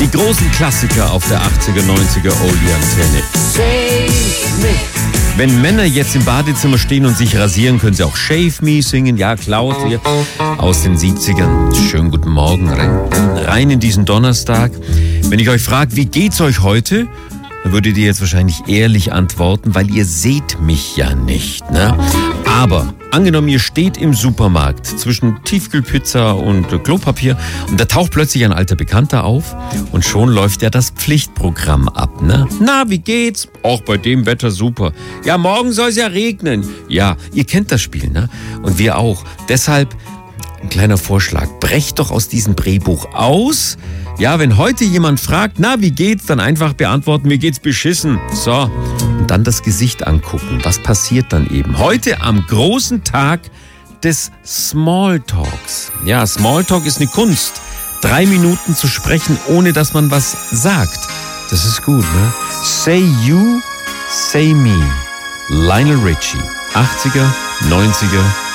Die großen Klassiker auf der 80er, 90er Oldie-Antenne. Save me. Wenn Männer jetzt im Badezimmer stehen und sich rasieren, können sie auch Shave Me singen. Ja, Klaus hier aus den 70ern. Schönen guten Morgen rein in diesen Donnerstag. Wenn ich euch frage, wie geht's euch heute? Dann würdet ihr jetzt wahrscheinlich ehrlich antworten, weil ihr seht mich ja nicht, ne? Aber angenommen, ihr steht im Supermarkt zwischen Tiefkühlpizza und Klopapier und da taucht plötzlich ein alter Bekannter auf und schon läuft ja das Pflichtprogramm ab, ne? Na, wie geht's? Auch bei dem Wetter super. Ja, morgen soll es ja regnen. Ja, ihr kennt das Spiel, ne? Und wir auch. Deshalb ein kleiner Vorschlag. Brecht doch aus diesem Drehbuch aus. Ja, wenn heute jemand fragt, na, wie geht's, dann einfach beantworten, mir geht's beschissen. So, und dann das Gesicht angucken. Was passiert dann eben? Heute am großen Tag des Smalltalks. Ja, Smalltalk ist eine Kunst. 3 Minuten zu sprechen, ohne dass man was sagt. Das ist gut, ne? Say you, say me. Lionel Richie. 80er, 90er,